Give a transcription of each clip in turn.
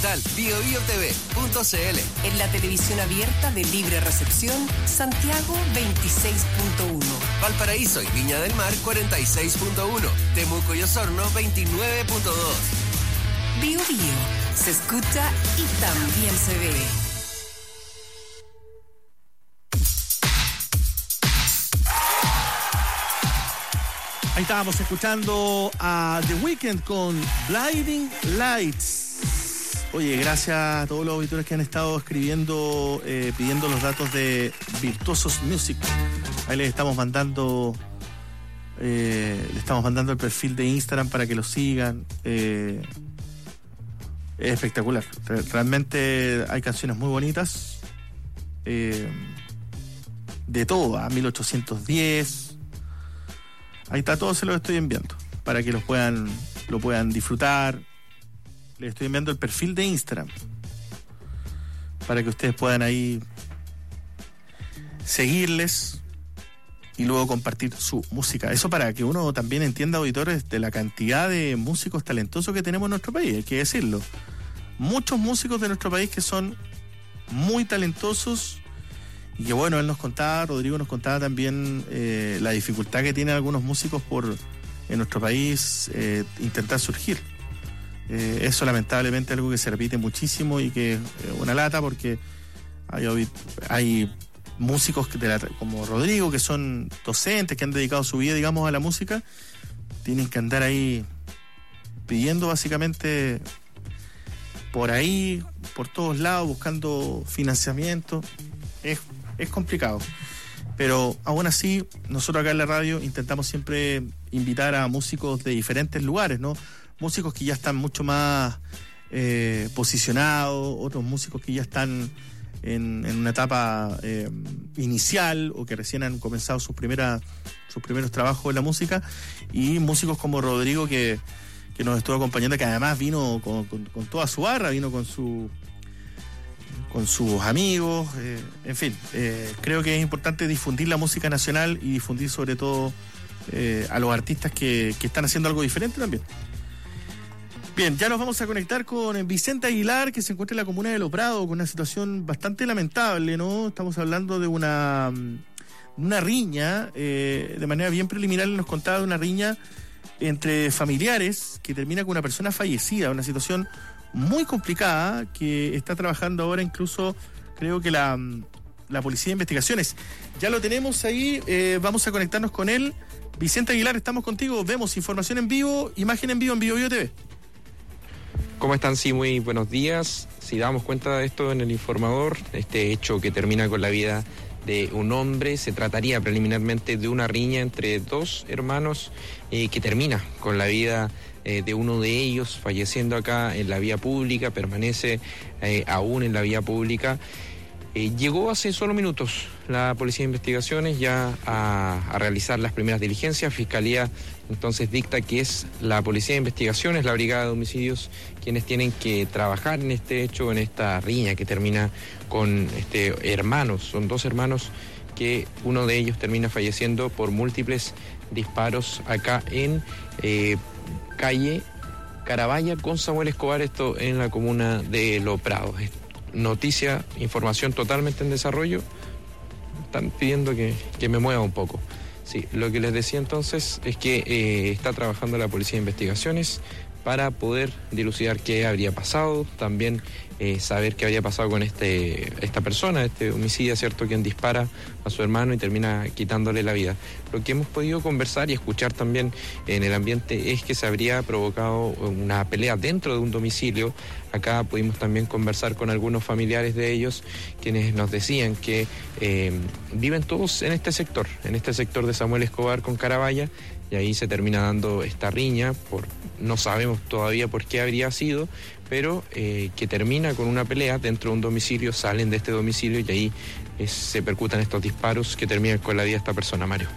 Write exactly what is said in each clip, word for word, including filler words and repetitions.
digital bio bio t v punto c l. En la televisión abierta de libre recepción, Santiago veintiséis punto uno. Valparaíso y Viña del Mar cuarenta y seis punto uno. Temuco y Osorno veintinueve punto dos. Bio Bio. Se escucha y también se ve. Ahí estábamos escuchando a The Weeknd con Blinding Lights. Oye, gracias a todos los auditores que han estado escribiendo, eh, pidiendo los datos de Virtuosos Music. Ahí les estamos mandando, eh, les estamos mandando el perfil de Instagram para que lo sigan. Eh, es espectacular. Realmente hay canciones muy bonitas. Eh, de todo, a mil ochocientos diez. Ahí está, todo se lo estoy enviando para que los puedan, lo puedan disfrutar. Les estoy enviando el perfil de Instagram para que ustedes puedan ahí seguirles y luego compartir su música. Eso para que uno también entienda, auditores, de la cantidad de músicos talentosos que tenemos en nuestro país, hay que decirlo. Muchos músicos de nuestro país que son muy talentosos. Y que bueno, él nos contaba, Rodrigo nos contaba también eh, la dificultad que tienen algunos músicos por en nuestro país eh, intentar surgir. Eh, eso lamentablemente es algo que se repite muchísimo y que es eh, una lata porque hay, hay músicos de la, como Rodrigo que son docentes, que han dedicado su vida, digamos, a la música, tienen que andar ahí pidiendo básicamente por ahí, por todos lados, buscando financiamiento. Es Es complicado, pero aún así nosotros acá en la radio intentamos siempre invitar a músicos de diferentes lugares, ¿no? Músicos que ya están mucho más eh, posicionados, otros músicos que ya están en, en una etapa eh, inicial o que recién han comenzado sus primeras sus primeros trabajos en la música, y músicos como Rodrigo que, que nos estuvo acompañando, que además vino con, con, con toda su barra, vino con su con sus amigos, eh, en fin, eh, creo que es importante difundir la música nacional y difundir sobre todo eh, a los artistas que, que están haciendo algo diferente también. Bien, ya nos vamos a conectar con Vicente Aguilar, que se encuentra en la comuna de Los Prados, con una situación bastante lamentable, ¿no? Estamos hablando de una, una riña, eh, de manera bien preliminar nos contaba de una riña entre familiares que termina con una persona fallecida, una situación muy complicada que está trabajando ahora incluso, creo que la, la Policía de Investigaciones. Ya lo tenemos ahí, eh, vamos a conectarnos con él. Vicente Aguilar, estamos contigo, vemos información en vivo, imagen en vivo en Bio Bio T V. ¿Cómo están? Sí, muy buenos días. Si damos cuenta de esto en el informador, este hecho que termina con la vida de un hombre, se trataría preliminarmente de una riña entre dos hermanos eh, que termina con la vida eh, de uno de ellos, falleciendo acá en la vía pública, permanece eh, aún en la vía pública. Eh, llegó hace solo minutos la Policía de Investigaciones ya a, a realizar las primeras diligencias. Fiscalía entonces dicta que es la Policía de Investigaciones, la Brigada de Homicidios, quienes tienen que trabajar en este hecho, en esta riña que termina con este hermanos. Son dos hermanos que uno de ellos termina falleciendo por múltiples disparos acá en eh, calle Carabaya con Samuel Escobar, esto en la comuna de Los Prados. Noticia, información totalmente en desarrollo. Están pidiendo que, que me mueva un poco. Sí, lo que les decía entonces es que eh, está trabajando la Policía de Investigaciones para poder dilucidar qué habría pasado, también eh, saber qué habría pasado con este esta persona, este homicida, ¿cierto?, quien dispara a su hermano y termina quitándole la vida. Lo que hemos podido conversar y escuchar también en el ambiente es que se habría provocado una pelea dentro de un domicilio. Acá pudimos también conversar con algunos familiares de ellos, quienes nos decían que eh, viven todos en este sector, en este sector de Samuel Escobar con Carabaya, y ahí se termina dando esta riña, por no sabemos todavía por qué habría sido, pero eh, que termina con una pelea dentro de un domicilio, salen de este domicilio y ahí eh, se percutan estos disparos que terminan con la vida de esta persona, Mario.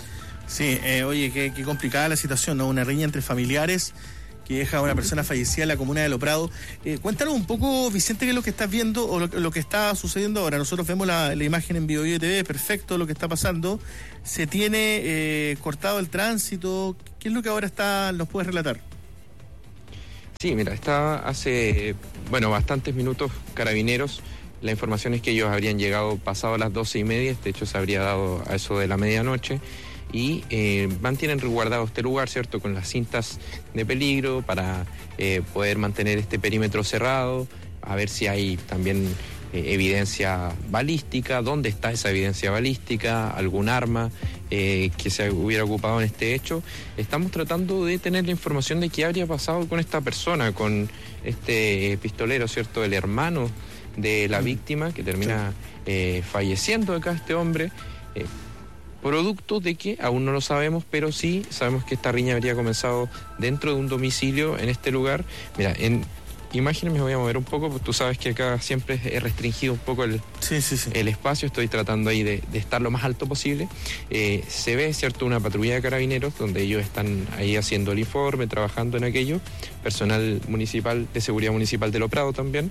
Sí, eh, oye, qué, qué complicada la situación, ¿no? Una riña entre familiares que deja a una persona fallecida en la comuna de Los Prados. Eh, cuéntanos un poco, Vicente, qué es lo que estás viendo o lo, lo que está sucediendo ahora. Nosotros vemos la, la imagen en Bio Bio T V, perfecto lo que está pasando. Se tiene eh, cortado el tránsito. ¿Qué es lo que ahora está, nos puedes relatar? Sí, mira, estaba hace, bueno, bastantes minutos Carabineros. La información es que ellos habrían llegado pasado las doce y media, este hecho se habría dado a eso de la medianoche, y eh, mantienen resguardado este lugar, ¿cierto?, con las cintas de peligro para eh, poder mantener este perímetro cerrado, a ver si hay también eh, evidencia balística, dónde está esa evidencia balística, algún arma eh, que se hubiera ocupado en este hecho. Estamos tratando de tener la información de qué habría pasado con esta persona, con este eh, pistolero, ¿cierto?, el hermano de la víctima, que termina eh, falleciendo acá este hombre, eh, producto de que aún no lo sabemos, pero sí sabemos que esta riña habría comenzado dentro de un domicilio en este lugar. Mira, en imágenes me voy a mover un poco, porque tú sabes que acá siempre he restringido un poco el, sí, sí, sí. el espacio, estoy tratando ahí de, de estar lo más alto posible. Eh, se ve, ¿cierto?, una patrulla de Carabineros, donde ellos están ahí haciendo el informe, trabajando en aquello, personal municipal, de seguridad municipal de Lo Prado también.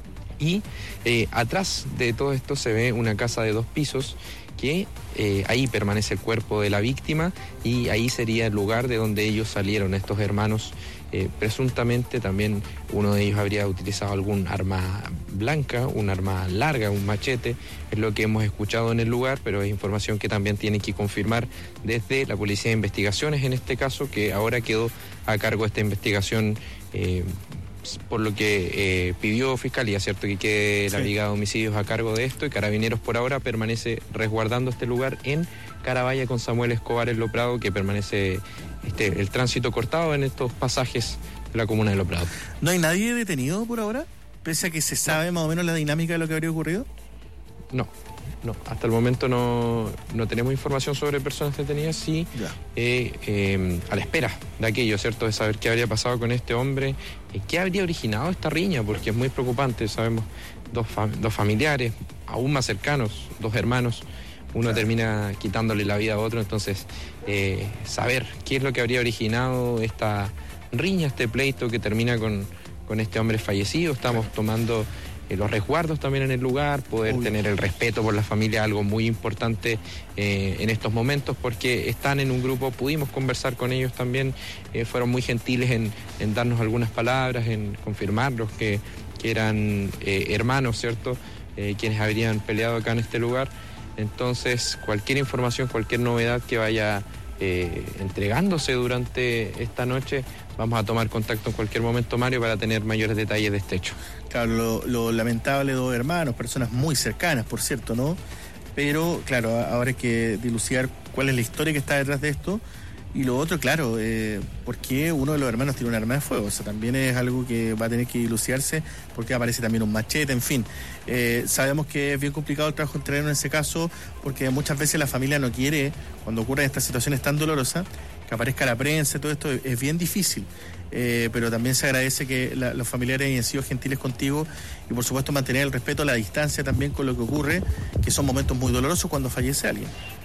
Y eh, atrás de todo esto se ve una casa de dos pisos que eh, ahí permanece el cuerpo de la víctima, y ahí sería el lugar de donde ellos salieron, estos hermanos. Eh, presuntamente también uno de ellos habría utilizado algún arma blanca, un arma larga, un machete, es lo que hemos escuchado en el lugar, pero es información que también tiene que confirmar desde la Policía de Investigaciones, en este caso, que ahora quedó a cargo de esta investigación, eh, por lo que eh, pidió Fiscalía, ¿cierto?, que quede la sí. Brigada de Homicidios a cargo de esto, y Carabineros por ahora permanece resguardando este lugar en Caravalla con Samuel Escobar en Lo Prado, que permanece este, el tránsito cortado en estos pasajes de la comuna de Lo Prado. ¿No hay nadie detenido por ahora? Pese a que se sabe no. más o menos la dinámica de lo que habría ocurrido. No, no, hasta el momento no, no tenemos información sobre personas detenidas, sí, eh, eh, a la espera de aquello, ¿cierto?, de saber qué habría pasado con este hombre, eh, qué habría originado esta riña, porque es muy preocupante. Sabemos dos, fam- dos familiares, aún más cercanos, dos hermanos, uno claro. termina quitándole la vida a otro, entonces eh, saber qué es lo que habría originado esta riña, este pleito que termina con, con este hombre fallecido. Estamos claro. tomando eh, los resguardos también en el lugar, poder Uy. tener el respeto por la familia, algo muy importante eh, en estos momentos, porque están en un grupo, pudimos conversar con ellos también, eh, fueron muy gentiles en, en darnos algunas palabras, en confirmarlos que, que eran eh, hermanos, ¿cierto?, eh, quienes habrían peleado acá en este lugar. Entonces, cualquier información, cualquier novedad que vaya eh, entregándose durante esta noche, vamos a tomar contacto en cualquier momento, Mario, para tener mayores detalles de este hecho. Claro, lo, lo lamentable, dos hermanos, personas muy cercanas, por cierto, ¿no? Pero, claro, ahora hay que dilucidar cuál es la historia que está detrás de esto. Y lo otro, claro, eh, ¿por qué uno de los hermanos tiene un arma de fuego? O sea, también es algo que va a tener que dilucidarse, porque aparece también un machete, en fin. Eh, sabemos que es bien complicado el trabajo en terreno en ese caso, porque muchas veces la familia no quiere, cuando ocurren estas situaciones tan dolorosas, que aparezca la prensa, todo esto es, es bien difícil. Eh, pero también se agradece que la, los familiares hayan sido gentiles contigo, y por supuesto mantener el respeto a la distancia también con lo que ocurre, que son momentos muy dolorosos cuando fallece alguien.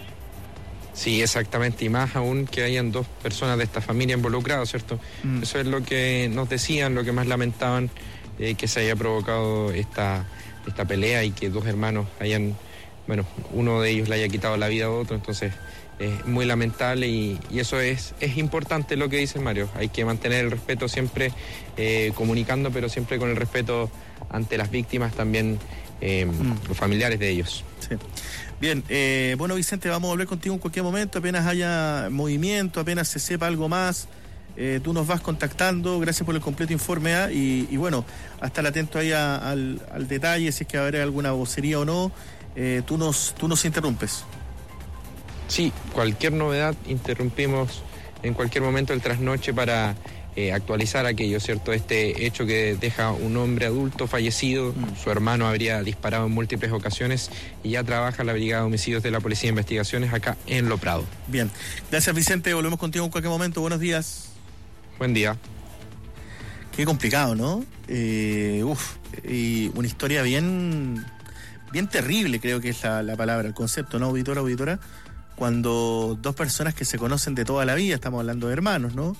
Sí, exactamente, y más aún que hayan dos personas de esta familia involucradas, ¿cierto? Mm. Eso es lo que nos decían, lo que más lamentaban, eh, que se haya provocado esta, esta pelea y que dos hermanos hayan, bueno, uno de ellos le haya quitado la vida a otro, entonces es muy lamentable, y, y eso es, es importante lo que dice Mario, hay que mantener el respeto siempre, eh, comunicando, pero siempre con el respeto ante las víctimas, también eh, mm. los familiares de ellos. Sí. Bien, eh, bueno, Vicente, vamos a volver contigo en cualquier momento, apenas haya movimiento, apenas se sepa algo más, eh, tú nos vas contactando. Gracias por el completo informe, ¿eh? y, y bueno, a estar atento ahí a, al, al detalle, si es que va a haber alguna vocería o no, eh, tú nos, tú nos interrumpes. Sí, cualquier novedad interrumpimos en cualquier momento el trasnoche para eh, actualizar aquello, ¿cierto? Este hecho que deja un hombre adulto fallecido, mm. su hermano habría disparado en múltiples ocasiones, y ya trabaja la Brigada de Homicidios de la Policía de Investigaciones acá en Lo Prado. Bien, gracias Vicente, volvemos contigo en cualquier momento, buenos días. Buen día. Qué complicado, ¿no? Eh, uf, y una historia bien, bien terrible, creo que es la, la palabra, el concepto, ¿no, auditora, auditora? Cuando dos personas que se conocen de toda la vida, estamos hablando de hermanos, ¿no?,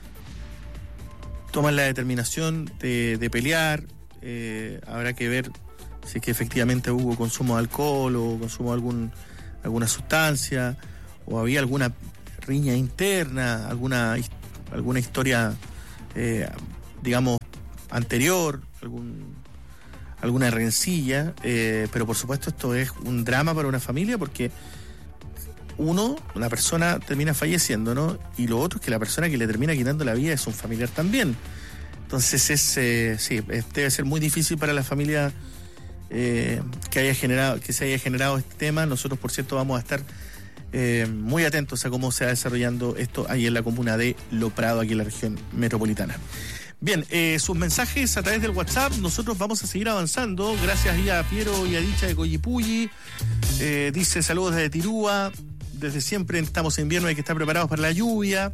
toman la determinación de, de pelear. Eh, habrá que ver si es que efectivamente hubo consumo de alcohol o consumo de algún, alguna sustancia, o había alguna riña interna, alguna, alguna historia, eh, digamos, anterior, algún alguna rencilla, eh, pero por supuesto esto es un drama para una familia porque uno, una persona termina falleciendo, ¿no? Y lo otro es que la persona que le termina quitando la vida es un familiar también. Entonces es, eh, sí, es, debe ser muy difícil para la familia eh, que haya generado, que se haya generado este tema. Nosotros, por cierto, vamos a estar eh, muy atentos a cómo se va desarrollando esto ahí en la comuna de Lo Prado, aquí en la región metropolitana. Bien, eh, sus mensajes a través del WhatsApp, nosotros vamos a seguir avanzando, gracias a Piero y a Dicha de Coyipulli, eh, dice saludos desde Tirúa, desde siempre estamos en invierno, hay que estar preparados para la lluvia.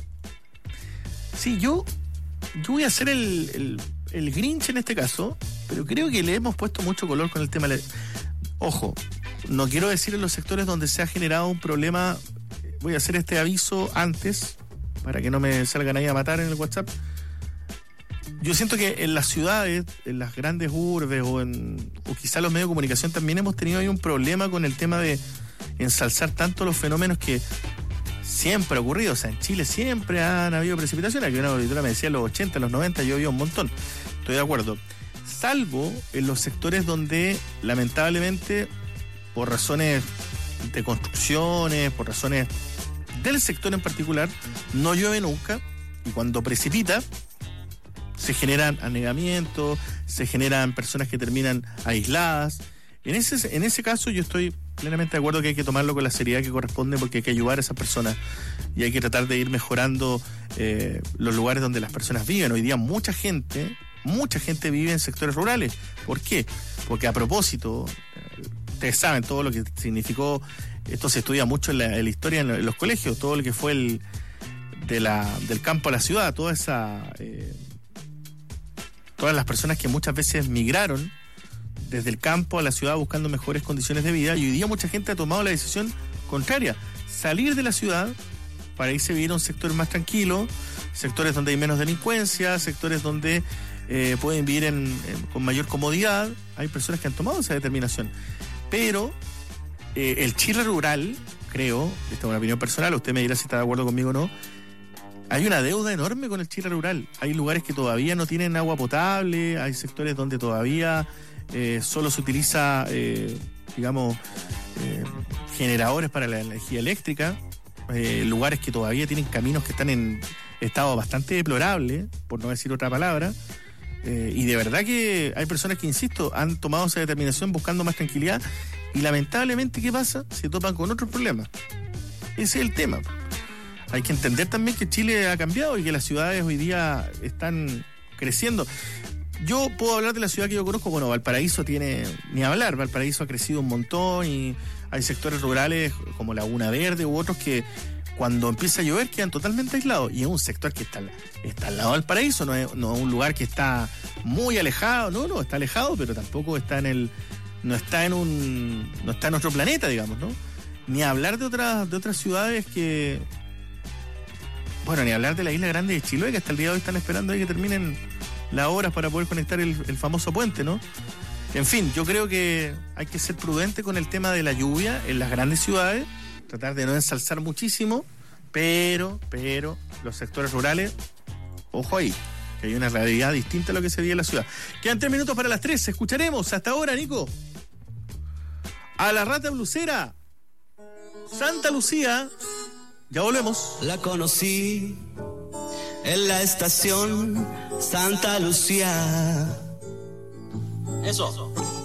Sí, yo, yo voy a ser el, el, el Grinch en este caso, pero creo que le hemos puesto mucho color con el tema. Ojo, no quiero decir en los sectores donde se ha generado un problema, voy a hacer este aviso antes, para que no me salgan ahí a matar en el WhatsApp. Yo siento que en las ciudades, en las grandes urbes o en o quizá los medios de comunicación también hemos tenido ahí un problema con el tema de ensalzar tanto los fenómenos que siempre ha ocurrido. O sea, en Chile siempre han habido precipitaciones. Aquí una auditora me decía en los ochenta, en los noventa llovió un montón. Estoy de acuerdo. Salvo en los sectores donde lamentablemente por razones de construcciones, por razones del sector en particular, no llueve nunca y cuando precipita se generan anegamientos, se generan personas que terminan aisladas. En ese, en ese caso yo estoy plenamente de acuerdo que hay que tomarlo con la seriedad que corresponde porque hay que ayudar a esas personas y hay que tratar de ir mejorando eh, los lugares donde las personas viven. Hoy día mucha gente, mucha gente vive en sectores rurales. ¿Por qué? Porque a propósito, ustedes saben todo lo que significó, esto se estudia mucho en la, en la historia en los colegios, todo lo que fue el de la, del campo a la ciudad, toda esa... Eh, todas las personas que muchas veces migraron desde el campo a la ciudad buscando mejores condiciones de vida, y hoy día mucha gente ha tomado la decisión contraria, salir de la ciudad para irse a vivir a un sector más tranquilo, sectores donde hay menos delincuencia, sectores donde eh, pueden vivir en, en, con mayor comodidad. Hay personas que han tomado esa determinación, pero eh, el Chile rural, creo, esta es una opinión personal, usted me dirá si está de acuerdo conmigo o no, hay una deuda enorme con el Chile rural. Hay lugares que todavía no tienen agua potable, hay sectores donde todavía eh, solo se utiliza, eh, digamos, eh, generadores para la energía eléctrica, eh, lugares que todavía tienen caminos que están en estado bastante deplorable, por no decir otra palabra, eh, y de verdad que hay personas que, insisto, han tomado esa determinación buscando más tranquilidad y lamentablemente, ¿qué pasa? Se topan con otros problemas. Ese es el tema. Hay que entender también que Chile ha cambiado y que las ciudades hoy día están creciendo. Yo puedo hablar de la ciudad que yo conozco. Bueno, Valparaíso tiene ni hablar. Valparaíso ha crecido un montón y hay sectores rurales como Laguna Verde u otros que cuando empieza a llover quedan totalmente aislados. Y es un sector que está, está al lado del Valparaíso, no es, no es un lugar que está muy alejado. No, no, está alejado, pero tampoco está en el, no está en un, no está en otro planeta, digamos, ¿no? Ni hablar de otras, de otras ciudades que... Bueno, ni hablar de la isla grande de Chiloé, que hasta el día de hoy están esperando ahí que terminen las obras para poder conectar el, el famoso puente, ¿no? En fin, yo creo que hay que ser prudente con el tema de la lluvia en las grandes ciudades, tratar de no ensalzar muchísimo, pero, pero, los sectores rurales, ojo ahí, que hay una realidad distinta a lo que se vive en la ciudad. Quedan tres minutos para las tres, escucharemos hasta ahora, Nico, a la Rata Blusera, Santa Lucía. Ya volvemos. La conocí en la estación Santa Lucía. Eso.